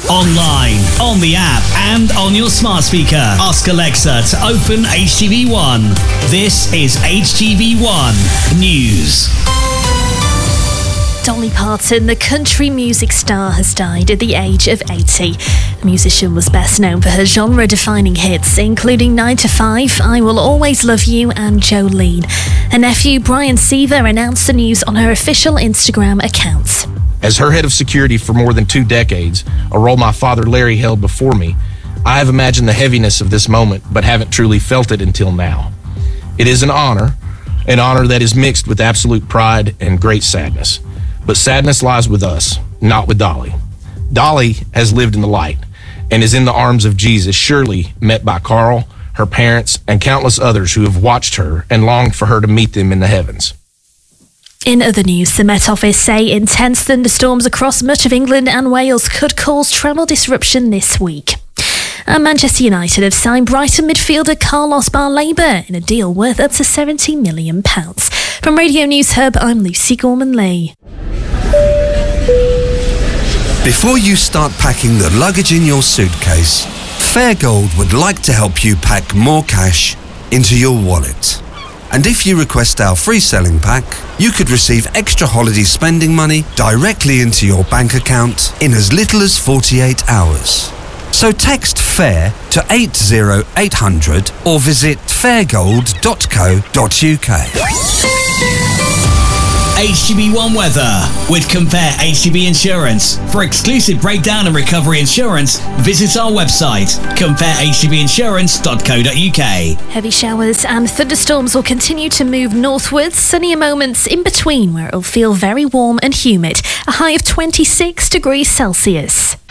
Online, on the app, and on your smart speaker. Ask Alexa to open HTV1. This is HTV1 News. Dolly Parton, the country music star, has died at the age of 80. The musician was best known for her genre-defining hits, including 9 to 5, I Will Always Love You, and Jolene. Her nephew, Brian Seaver, announced the news on her official Instagram account. As her head of security for more than 2 decades, a role my father Larry held before me, I have imagined the heaviness of this moment, but haven't truly felt it until now. It is an honor that is mixed with absolute pride and great sadness. But sadness lies with us, not with Dolly. Dolly has lived in the light and is in the arms of Jesus, surely met by Carl, her parents, and countless others who have watched her and longed for her to meet them in the heavens. In other news, the Met Office say intense thunderstorms across much of England and Wales could cause travel disruption this week. And Manchester United have signed Brighton midfielder Carlos Baleba in a deal worth up to £70 million. From Radio News Hub, I'm Lucy Gorman-Lee. Before you start packing the luggage in your suitcase, Fairgold would like to help you pack more cash into your wallet. And if you request our free selling pack, you could receive extra holiday spending money directly into your bank account in as little as 48 hours. So text FAIR to 80800 or visit fairgold.co.uk. HTV1 Weather with Compare HTV Insurance. For exclusive breakdown and recovery insurance, visit our website, comparehtvinsurance.co.uk. Heavy showers and thunderstorms will continue to move northwards. Sunnier moments in between where it will feel very warm and humid. A high of 26 degrees Celsius.